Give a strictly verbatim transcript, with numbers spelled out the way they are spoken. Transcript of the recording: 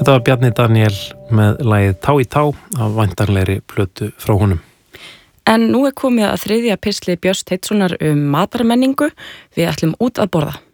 Þetta var Bjarni Daníel með lagið Tá í tá af væntanlegri plötu frá honum. En nú er komið að þriðja pistli Björns Teitssonar um matarmenningu. Við ætlum út að borða.